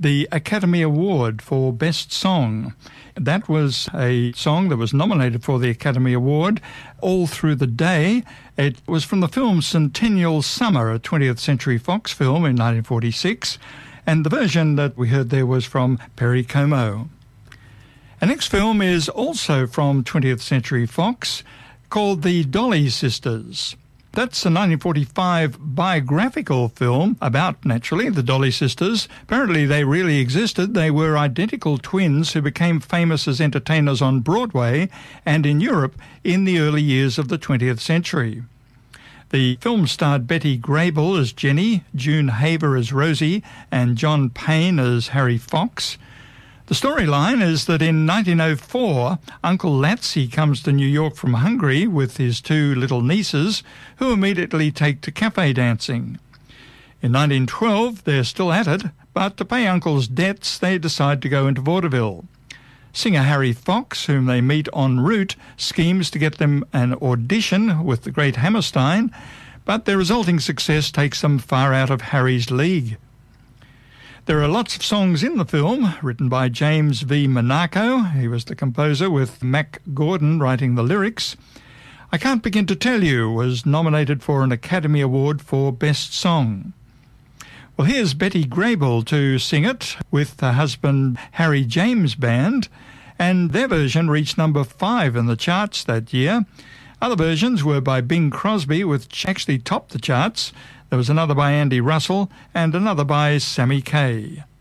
the Academy Award for Best Song. That was a song that was nominated for the Academy Award all through the day. It was from the film Centennial Summer, a 20th Century Fox film in 1946, and the version that we heard there was from Perry Como. Our next film is also from 20th Century Fox, called The Dolly Sisters. That's a 1945 biographical film about, naturally, the Dolly sisters. Apparently they really existed. They were identical twins who became famous as entertainers on Broadway and in Europe in the early years of the 20th century. The film starred Betty Grable as Jenny, June Haver as Rosie, and John Payne as Harry Fox. The storyline is that in 1904, Uncle Latsy comes to New York from Hungary with his two little nieces, who immediately take to cafe dancing. In 1912, they're still at it, but to pay Uncle's debts, they decide to go into vaudeville. Singer Harry Fox, whom they meet en route, schemes to get them an audition with the great Hammerstein, but their resulting success takes them far out of Harry's league. There are lots of songs in the film, written by James V. Monaco. He was the composer, with Mac Gordon writing the lyrics. I Can't Begin to Tell You was nominated for an Academy Award for Best Song. Well, here's Betty Grable to sing it with her husband Harry James Band, and their version reached number 5 in the charts that year. Other versions were by Bing Crosby, which actually topped the charts. There was another by Andy Russell and another by Sammy Kaye.